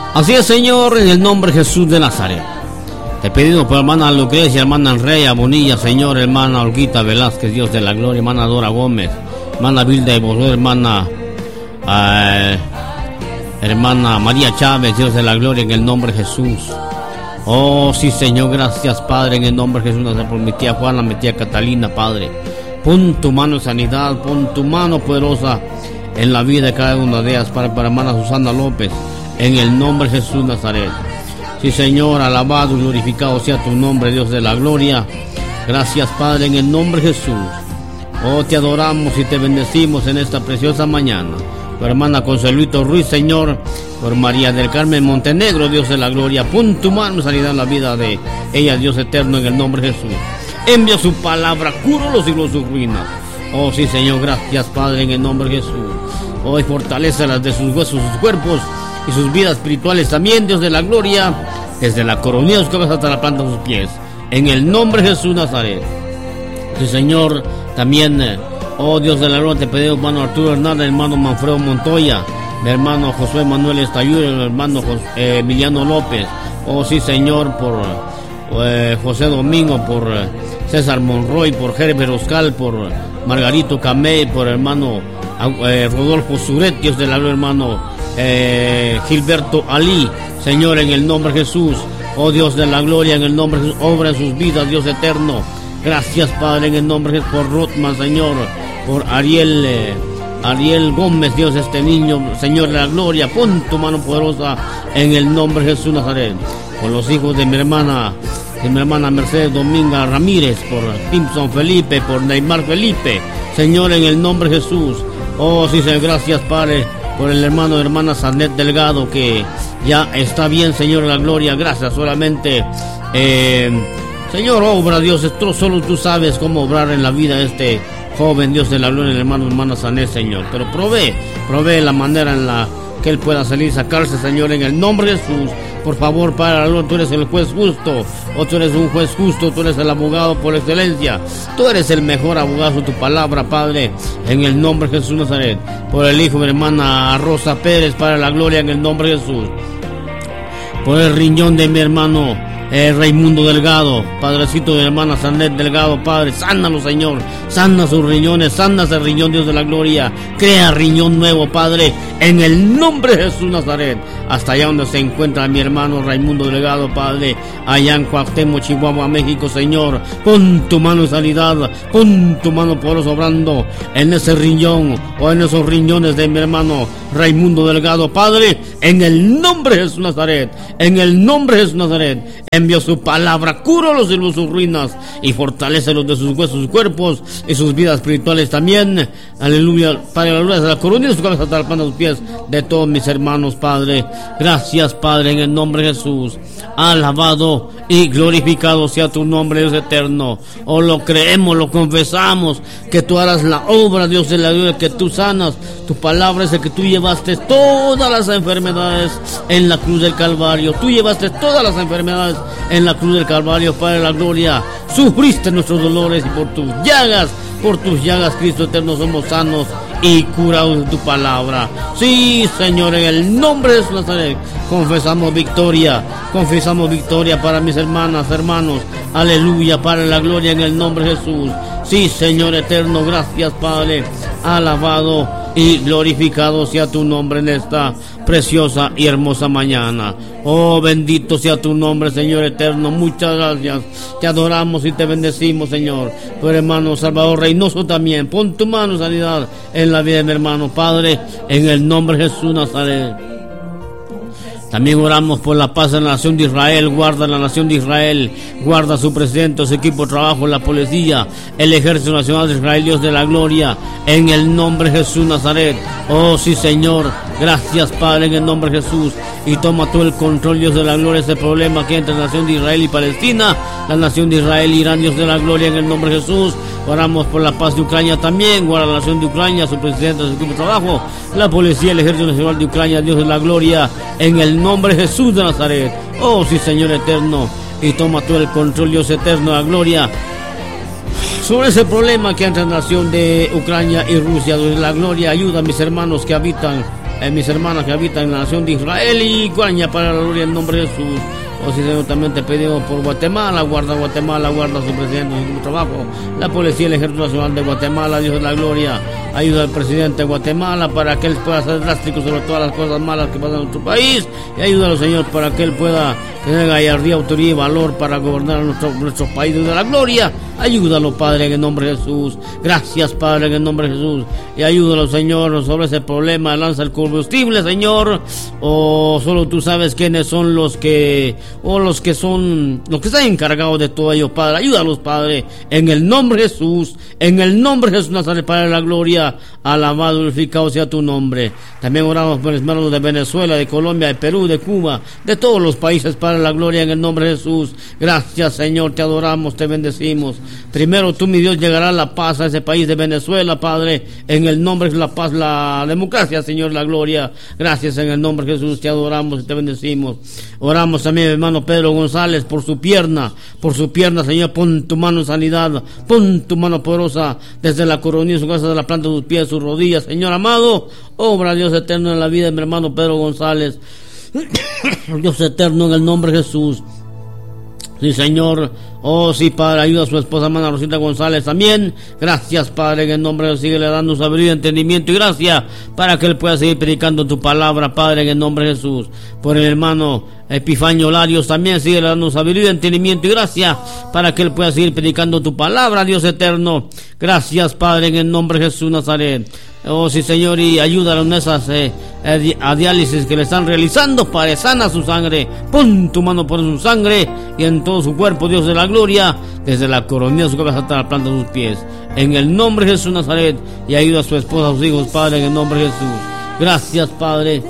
Así es, Señor, en el nombre de Jesús de Nazaret. Te pedimos por hermana Lucrecia, hermana Andrea Bonilla, Señor, hermana Olguita Velázquez, Dios de la gloria, hermana Dora Gómez, hermana Vilda de Bosé, hermana María Chávez, Dios de la gloria, en el nombre de Jesús. Oh, sí, Señor, gracias, Padre, en el nombre de Jesús, por mi tía Juana, mi tía Catalina, Padre. Pon tu mano de sanidad, pon tu mano poderosa en la vida de cada una de ellas, para hermana Susana López, en el nombre de Jesús Nazaret. Sí, Señor, alabado y glorificado sea tu nombre, Dios de la gloria. Gracias, Padre, en el nombre de Jesús. Oh, te adoramos y te bendecimos en esta preciosa mañana. Por hermana Consuelito Ruiz, Señor, por María del Carmen Montenegro, Dios de la gloria. Pon tu mano de sanidad en la vida de ella, Dios eterno, en el nombre de Jesús. Envía su palabra, curo los siglos sus ruinas. Oh, sí, Señor, gracias, Padre, en el nombre de Jesús. Hoy fortalécelas de sus huesos, sus cuerpos y sus vidas espirituales también, Dios de la gloria, desde la coronilla de sus cabezas hasta la planta de sus pies, en el nombre de Jesús Nazaret. Sí, Señor, también, oh Dios de la gloria, te pedimos, hermano Arturo Hernández, hermano Manfredo Montoya, mi hermano Josué Manuel Estayur, el hermano Emiliano López. Oh, sí, Señor, por José Domingo, por César Monroy, por Herbert Oscal, por Margarito Camé, por hermano Rodolfo Suret, Dios de la gloria, hermano Gilberto Ali, Señor, en el nombre de Jesús. Oh Dios de la gloria, en el nombre de Jesús, obra en sus vidas, Dios eterno. Gracias, Padre, en el nombre de Jesús, por Rotman, Señor, por Ariel Gómez, Dios, este niño, Señor de la gloria. Pon tu mano poderosa en el nombre de Jesús Nazaret. Por los hijos de mi hermana Mercedes Dominga Ramírez, por Simpson Felipe, por Neymar Felipe, Señor, en el nombre de Jesús. Oh, sí, Señor, gracias, Padre, por el hermana Sanet Delgado, que ya está bien, Señor de la gloria. Gracias, solamente Señor, obra, Dios, esto solo tú sabes cómo obrar en la vida de este joven, Dios de la gloria, el hermana Sanet, Señor. Pero provee la manera en la que él pueda salir y sacarse, Señor, en el nombre de Jesús. Por favor, Padre, tú eres el juez justo, o tú eres un juez justo, tú eres el abogado por excelencia, tú eres el mejor abogado de tu palabra, Padre, en el nombre de Jesús Nazaret. Por el hijo de mi hermana Rosa Pérez, para la gloria, en el nombre de Jesús. Por el riñón de mi hermano Raimundo Delgado, Padrecito de mi hermana Sanet Delgado, Padre, sánalo, Señor, sana sus riñones, sana ese riñón, Dios de la gloria, crea riñón nuevo, Padre, en el nombre de Jesús Nazaret. Hasta allá donde se encuentra mi hermano Raimundo Delgado, Padre, allá en Cuauhtémoc, Chihuahua, México, Señor, pon tu mano de sanidad, pon tu mano poderosa obrando en ese riñón o en esos riñones de mi hermano Raimundo Delgado, Padre, en el nombre de Jesús Nazaret, en el nombre de Jesús Nazaret. Envió su palabra, cúralos de sus ruinas y fortalécelos de sus huesos, sus cuerpos y sus vidas espirituales también. Aleluya, Padre, la gloria de la corona de su cabeza hasta la planta de sus pies de todos mis hermanos, Padre. Gracias, Padre, en el nombre de Jesús. Alabado y glorificado sea tu nombre, Dios eterno. Oh, lo creemos, lo confesamos, que tú harás la obra, Dios de la gloria, que tú sanas. Tu palabra es de que tú llevaste todas las enfermedades en la cruz del Calvario. Tú llevaste todas las enfermedades en la cruz del Calvario, Padre de la gloria. Sufriste nuestros dolores y por tus llagas, Cristo eterno, somos sanos y curados de tu palabra. Sí, Señor, en el nombre de Jesús Nazaret, confesamos victoria para mis hermanos. Aleluya, Padre de la gloria, en el nombre de Jesús. Sí, Señor eterno, gracias, Padre. Alabado y glorificado sea tu nombre en esta preciosa y hermosa mañana. Oh, bendito sea tu nombre, Señor eterno. Muchas gracias. Te adoramos y te bendecimos, Señor. Por hermano Salvador Reynoso también. Pon tu mano de sanidad en la vida de mi hermano, Padre, en el nombre de Jesús Nazaret. También oramos por la paz en la nación de Israel. Guarda la nación de Israel, guarda su presidente, su equipo de trabajo, la policía, el ejército nacional de Israel, Dios de la gloria, en el nombre de Jesús Nazaret. Oh sí, Señor, gracias, Padre, en el nombre de Jesús. Y toma tú el control, Dios de la gloria, ese problema que hay entre la nación de Israel y Palestina, la nación de Israel y Irán, Dios de la gloria, en el nombre de Jesús. Oramos por la paz de Ucrania también. Guarda la nación de Ucrania, su presidente, su equipo de trabajo, la policía, el ejército nacional de Ucrania, Dios de la gloria, en el nombre de Jesús de Nazaret. Oh sí, Señor eterno, y toma tú el control, Dios eterno, la gloria, sobre ese problema que hay entre la nación de Ucrania y Rusia, Dios de la gloria. Ayuda a mis hermanos que habitan mis hermanas que habitan en la nación de Israel y Guaña para la gloria en nombre de Jesús. Oh sí, Señor, también te pedimos por Guatemala, guarda a su presidente, su trabajo, la policía, el ejército nacional de Guatemala, Dios de la gloria, ayuda al presidente de Guatemala para que él pueda ser drástico sobre todas las cosas malas que pasan en nuestro país, y ayúdalo, Señor, para que él pueda tener gallardía, autoridad y valor para gobernar nuestro país, Dios de la gloria. Ayúdalo, Padre, en el nombre de Jesús. Gracias, Padre, en el nombre de Jesús. Y ayúdalo, Señor, sobre ese problema. Lanza el combustible, Señor. Solo tú sabes quiénes son los que están encargados de todo ello, Padre. Ayúdalos, Padre, en el nombre de Jesús. En el nombre de Jesús Nazaret, Padre de la gloria. Alabado, glorificado sea tu nombre. También oramos por los hermanos de Venezuela, de Colombia, de Perú, de Cuba, de todos los países, Padre de la gloria, en el nombre de Jesús. Gracias, Señor, te adoramos, te bendecimos. Primero tú, mi Dios, llegará la paz a ese país de Venezuela, Padre, en el nombre de la paz, la democracia, Señor, la gloria. Gracias, en el nombre de Jesús, te adoramos y te bendecimos. Oramos también, hermano Pedro González, por su pierna, Señor, pon tu mano en sanidad, pon tu mano poderosa desde la coronilla de su cabeza, de la planta de sus pies, sus rodillas, Señor amado. Obra, Dios eterno, en la vida de mi hermano Pedro González. Dios eterno, en el nombre de Jesús. Sí, Señor. Oh, sí, Padre, ayuda a su esposa, hermana Rosita González también. Gracias, Padre, en el nombre de Dios, sigue le dando sabiduría, entendimiento y gracia para que él pueda seguir predicando tu palabra, Padre, en el nombre de Jesús. Por el hermano Epifanio Larios también sigue le dando sabiduría, entendimiento y gracia para que él pueda seguir predicando tu palabra, Dios eterno. Gracias, Padre, en el nombre de Jesús Nazaret. Oh, sí, Señor, y ayúdalo en esas a diálisis que le están realizando, Padre, sana su sangre, pon tu mano por su sangre y en todo su cuerpo, Dios de la gloria, desde la coronilla de su cabeza hasta la planta de sus pies, en el nombre de Jesús Nazaret, y ayuda a su esposa, a sus hijos, Padre, en el nombre de Jesús. Gracias, Padre.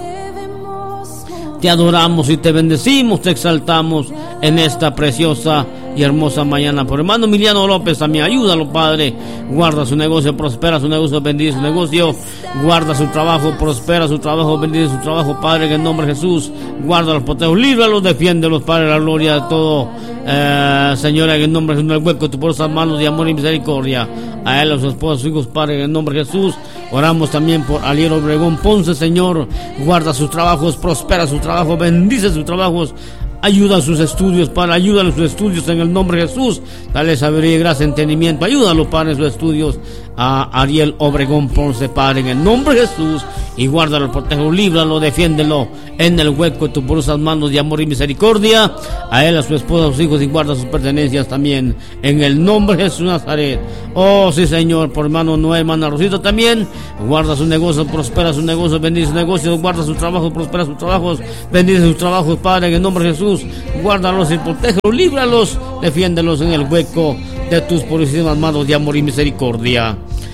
Te adoramos y te bendecimos, te exaltamos en esta preciosa y hermosa mañana. Por hermano Emiliano López también, ayúdalo, Padre. Guarda su negocio, prospera su negocio, bendice su negocio. Guarda su trabajo, prospera su trabajo, bendice su trabajo, Padre, en el nombre de Jesús. Guárdalos, protégelos, líbralos, defiéndelos, Padre, la gloria de todo. Señora, en el nombre de Jesús, en el hueco de tus poderosas manos de amor y misericordia. A él, a su esposa, a sus hijos, Padre, en el nombre de Jesús. Oramos también por Aliero Obregón Ponce, Señor. Guarda sus trabajos, prospera sus trabajos, bendice sus trabajos. Ayuda a sus estudios, Padre, ayúdalo a sus estudios en el nombre de Jesús. Dale sabiduría, gracia, entendimiento. Ayúdalo, Padre, en sus estudios. A Ariel Obregón Ponce, Padre, en el nombre de Jesús. Y guárdalo, protégelo, líbralo, defiéndelo en el hueco de tus poderosas manos de amor y misericordia. A él, a su esposa, a sus hijos, y guarda sus pertenencias también en el nombre de Jesús Nazaret. Oh, sí, Señor, por hermano Noé, hermana Rosita también. Guarda sus negocios, prospera sus negocios, bendice sus negocios. Guarda sus trabajos, prospera sus trabajos, bendice sus trabajos, Padre, en el nombre de Jesús. Guárdalos y protégelos, líbralos, defiéndelos en el hueco de tus purísimas manos de amor y misericordia.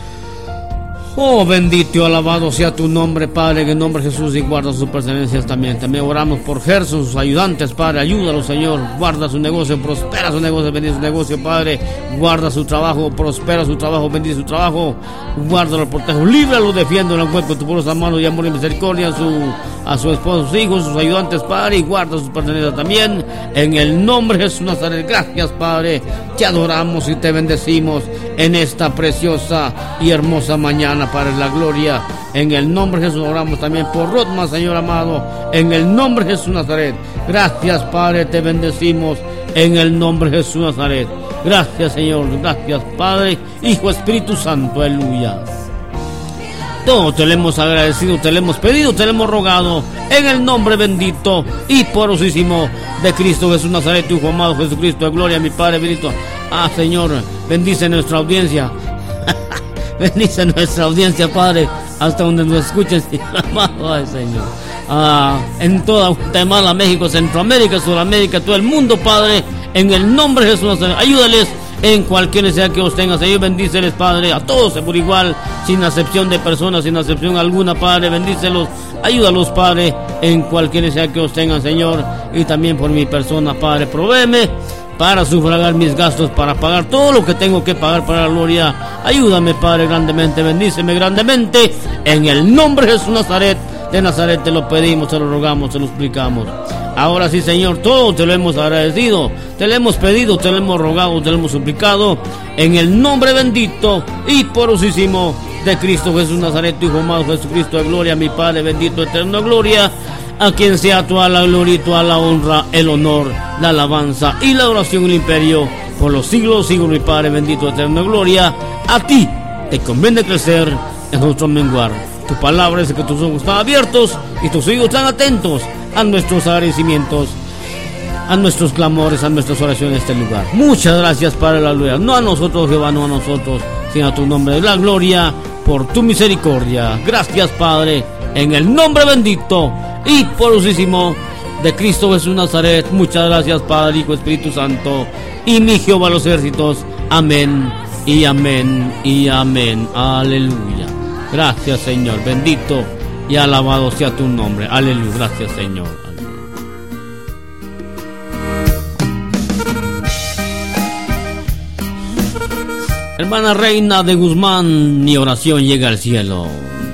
Oh, bendito y alabado sea tu nombre, Padre, en el nombre de Jesús, y guarda sus pertenencias también. También oramos por Gerson, sus ayudantes, Padre, ayúdalo, Señor. Guarda su negocio, prospera su negocio, bendice su negocio, Padre. Guarda su trabajo, prospera su trabajo, bendice su trabajo. Guárdalo, protégelo, líbralo, defiéndelo en el hueco de tu poderosa mano de amor y misericordia. A su esposo, a sus hijos, sus ayudantes, Padre, y guarda sus pertenencias también. En el nombre de Jesús Nazaret, gracias, Padre. Te adoramos y te bendecimos en esta preciosa y hermosa mañana, Padre, la gloria. En el nombre de Jesús oramos también por Rotma, Señor amado. En el nombre de Jesús Nazaret. Gracias, Padre, te bendecimos en el nombre de Jesús Nazaret. Gracias, Señor. Gracias, Padre, Hijo, Espíritu Santo. Aleluya. Todo te lo hemos agradecido, te lo hemos pedido, te lo hemos rogado en el nombre bendito y poderosísimo de Cristo Jesús Nazaret, tu Hijo amado Jesucristo de gloria, mi Padre bendito. Señor, bendice nuestra audiencia. Bendice nuestra audiencia, Padre, hasta donde nos escuchen, amado. Ay, Señor. En toda Guatemala, México, Centroamérica, Sudamérica, todo el mundo, Padre, en el nombre de Jesús Nazaret. Ayúdales en cualquier necesidad que os tengas, Señor, bendíceles, Padre, a todos por igual, sin acepción de personas, sin acepción alguna, Padre, bendícelos, ayúdalos, Padre, en cualquier necesidad que os tengan, Señor, y también por mi persona, Padre, provéeme para sufragar mis gastos, para pagar todo lo que tengo que pagar para la gloria. Ayúdame, Padre, grandemente, bendíceme grandemente, en el nombre de Jesús Nazaret, de Nazaret te lo pedimos, te lo rogamos, te lo explicamos. Ahora sí, Señor, todo te lo hemos agradecido, te lo hemos pedido, te lo hemos rogado, te lo hemos suplicado, en el nombre bendito y poderosísimo de Cristo Jesús Nazaret, tu Hijo amado Jesucristo de gloria, mi Padre bendito, eterno, gloria, a quien sea toda la gloria y toda la honra, el honor, la alabanza y la adoración y el imperio por los siglos, siglos, mi Padre bendito, eterno, gloria. A ti te conviene crecer en nuestro menguar. Tu palabra es que tus ojos están abiertos y tus oídos están atentos a nuestros agradecimientos, a nuestros clamores, a nuestras oraciones en este lugar. Muchas gracias, Padre de la gloria. No a nosotros, Jehová, no a nosotros, sino a tu nombre de la gloria, por tu misericordia. Gracias, Padre, en el nombre bendito y poderosísimo de Cristo Jesús Nazaret. Muchas gracias, Padre, Hijo, Espíritu Santo, y mi Jehová los ejércitos. Amén y amén y amén. Aleluya. Gracias, Señor. Bendito y alabado sea tu nombre. Aleluya. Gracias, Señor. Hermana Reina de Guzmán, mi oración llega al cielo.